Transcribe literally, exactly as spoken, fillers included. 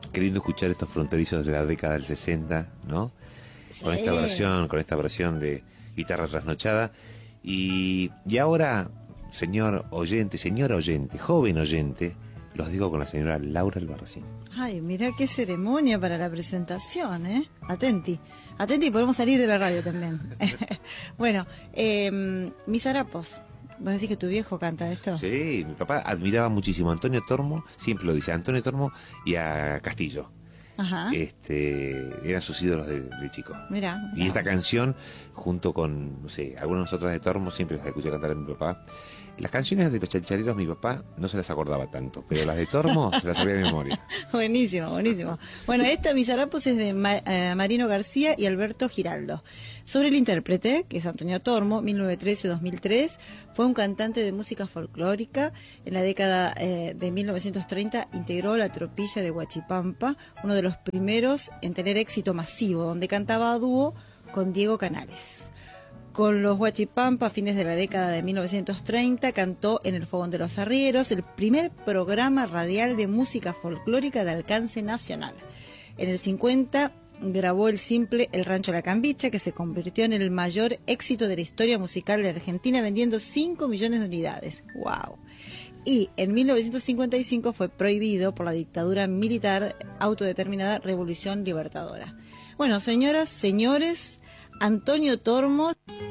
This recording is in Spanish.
qué lindo escuchar estos fronterizos de la década del sesenta, ¿no? Sí. Con esta versión, con esta versión de guitarra trasnochada. Y, y ahora, señor oyente, señora oyente, joven oyente, los digo con la señora Laura Albarracín. Ay, mirá qué ceremonia para la presentación, ¿eh? Atenti, atenti, podemos salir de la radio también. Bueno, eh, mis harapos. ¿Vos decís que tu viejo canta esto? Sí, mi papá admiraba muchísimo a Antonio Tormo, siempre lo dice, a Antonio Tormo y a Castillo. Ajá. Este, eran sus ídolos de, de chico. Mirá, mirá. Y esta canción, junto con, no sé, algunas otras de Tormo, siempre las escuché cantar a mi papá. Las canciones de los chanchareros mi papá no se las acordaba tanto, pero las de Tormo se las sabía de memoria. Buenísimo, buenísimo. Bueno, esta Mis harapos es de Ma eh, Marino García y Alberto Giraldo. Sobre el intérprete, que es Antonio Tormo, mil novecientos trece a dos mil tres, fue un cantante de música folclórica. En la década eh, de mil novecientos treinta integró la tropilla de Huachipampa, uno de los primeros en tener éxito masivo, donde cantaba a dúo con Diego Canales. Con los Huachipampa, a fines de la década de mil novecientos treinta, cantó en el Fogón de los Arrieros, el primer programa radial de música folclórica de alcance nacional. En el cincuenta grabó el simple El Rancho La Cambicha, que se convirtió en el mayor éxito de la historia musical de Argentina, vendiendo cinco millones de unidades. ¡Wow! Y en mil novecientos cincuenta y cinco fue prohibido por la dictadura militar autodeterminada Revolución Libertadora. Bueno, señoras, señores, Antonio Tormo.